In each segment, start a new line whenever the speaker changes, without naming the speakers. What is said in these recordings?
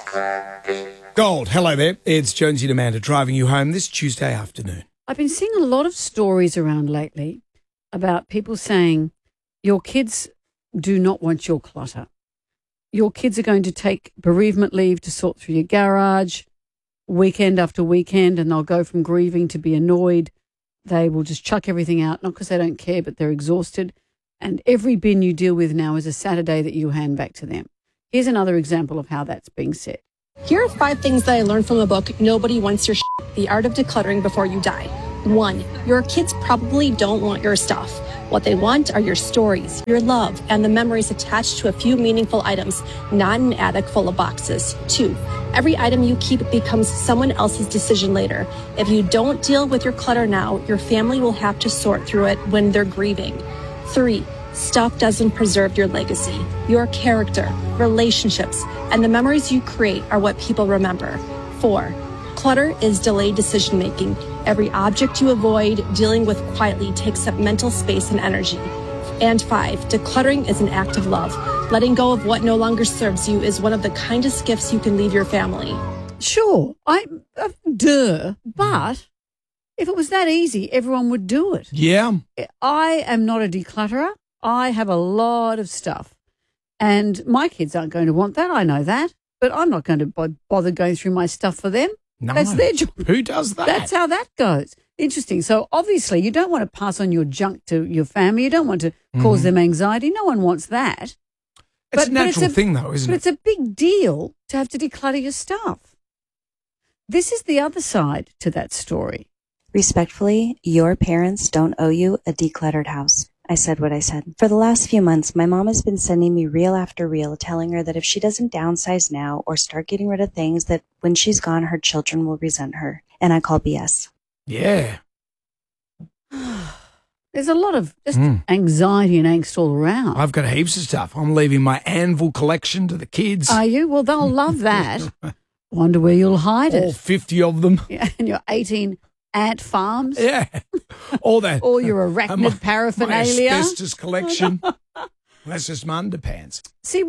Gold, hello there. It's Jonesy and Amanda driving you home this Tuesday afternoon.
I've been seeing a lot of stories around lately about people saying your kids do not want your clutter. Your kids are going to take bereavement leave to sort through your garage weekend after weekend, and they'll go from grieving to be annoyed. They will just chuck everything out, not because they don't care, but they're exhausted. And every bin you deal with now is a Saturday that you hand back to them. Here's another example of how that's being said.
Here are 5 things that I learned from a book, Nobody Wants Your Shit, The Art of Decluttering Before You Die. 1. Your kids probably don't want your stuff. What they want are your stories, your love, and the memories attached to a few meaningful items, not an attic full of boxes. 2. Every item you keep becomes someone else's decision later. If you don't deal with your clutter now, your family will have to sort through it when they're grieving. 3. Stuff doesn't preserve your legacy. Your character, relationships, and the memories you create are what people remember. 4. Clutter is delayed decision-making. Every object you avoid dealing with quietly takes up mental space and energy. And 5. Decluttering is an act of love. Letting go of what no longer serves you is one of the kindest gifts you can leave your family.
Sure, but if it was that easy, everyone would do it.
Yeah.
I am not a declutterer. I have a lot of stuff, and my kids aren't going to want that. I know that, but I'm not going to bother going through my stuff for them.
No.
That's their job.
Who does that?
That's how that goes. Interesting. So obviously you don't want to pass on your junk to your family. You don't want to cause them anxiety. No one wants that.
It's a natural thing though, isn't it?
But it's a big deal to have to declutter your stuff. This is the other side to that story.
Respectfully, your parents don't owe you a decluttered house. I said what I said. For the last few months, my mom has been sending me reel after reel telling her that if she doesn't downsize now or start getting rid of things, that when she's gone, her children will resent her. And I call BS.
Yeah.
There's a lot of just anxiety and angst all around.
I've got heaps of stuff. I'm leaving my Anvil collection to the kids.
Are you? Well, they'll love that. Wonder where you'll hide
All
it.
50 of them.
Yeah, and your 18 ant farms.
Yeah. All that.
All your arachnid paraphernalia.
My asbestos collection. That's just my underpants.
See,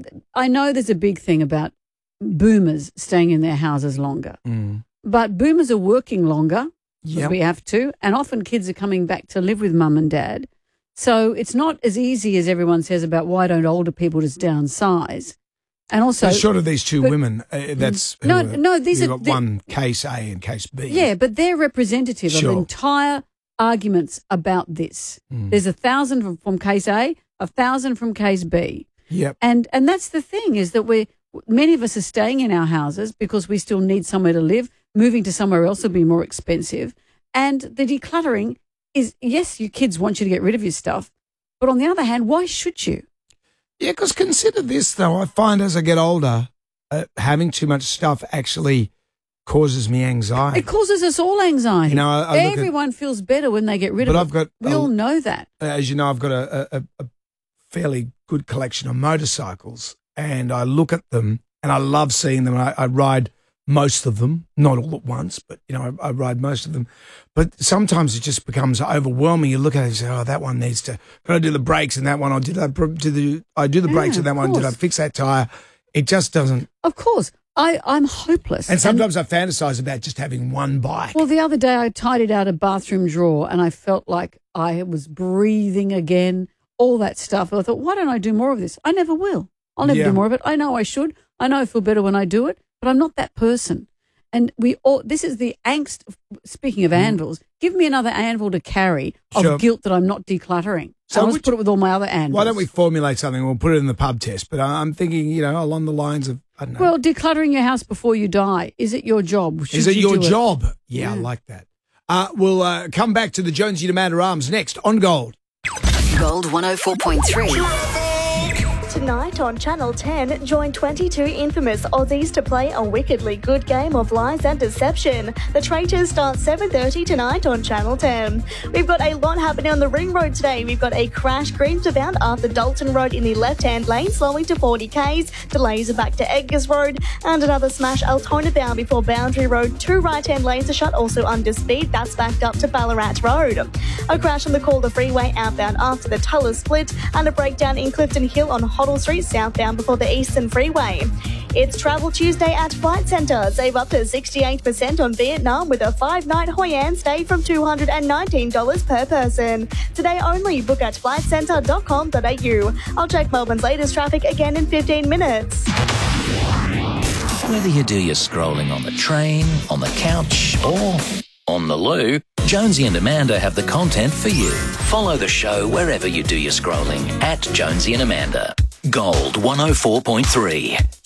I know there's a big thing about boomers staying in their houses longer. But boomers are working longer.
Yep.
We have to. And often kids are coming back to live with mum and dad. So it's not as easy as everyone says about why don't older people just downsize. And also,
short of these two women, that's
these are
one case A and case B.
Yeah, but they're representative of entire arguments about this. There's 1,000 from case A, 1,000 from case B.
Yep.
And that's the thing is that many of us are staying in our houses because we still need somewhere to live. Moving to somewhere else will be more expensive. And the decluttering is, yes, your kids want you to get rid of your stuff, but on the other hand, why should you?
Yeah, because consider this, though. I find as I get older, having too much stuff actually causes me anxiety.
It causes us all anxiety.
You know,
everyone feels better when they get rid of it. We all know that.
As you know, I've got a fairly good collection of motorcycles, and I look at them, and I love seeing them. I ride most of them, not all at once, but, you know, I ride most of them. But sometimes it just becomes overwhelming. You look at it and say, oh, that one needs to, got to do the brakes and that one, I do the brakes and that one, did I fix that tyre? It just doesn't.
Of course. I'm hopeless.
And sometimes I fantasize about just having one bike.
Well, the other day I tidied out a bathroom drawer and I felt like I was breathing again, all that stuff. And I thought, why don't I do more of this? I never will. I'll never do more of it. I know I should. I know I feel better when I do it. But I'm not that person. And this is the angst, speaking of anvils, give me another anvil to carry of guilt that I'm not decluttering. So I'll just put it with all my other anvils.
Why don't we formulate something? We'll put it in the pub test. But I'm thinking, you know, along the lines of, I don't know.
Well, decluttering your house before you die, is it your job?
Is it your job? Yeah, I like that. We'll come back to the Jonesy to Amanda Arms next on Gold.
Gold 104.3.
Tonight on Channel 10, join 22 infamous Aussies to play a wickedly good game of lies and deception. The Traitors start 7:30 tonight on Channel 10. We've got a lot happening on the Ring Road today. We've got a crash Greensbound after Dalton Road in the left-hand lane, slowing to 40 k's. Delays are back to Edgars Road, and another smash Altona bound before Boundary Road. 2 right-hand lanes are shut, also under speed. That's backed up to Ballarat Road. A crash on the Calder Freeway outbound after the Tulla split, and a breakdown in Clifton Hill on Hoddle Street southbound before the Eastern Freeway. It's Travel Tuesday at Flight Centre. Save up to 68% on Vietnam with a 5-night Hoi An stay from $219 per person. Today only. Book at flightcentre.com.au. I'll check Melbourne's latest traffic again in 15 minutes.
Whether you do your scrolling on the train, on the couch, or on the loo, Jonesy and Amanda have the content for you. Follow the show wherever you do your scrolling at Jonesy and Amanda. Gold 104.3.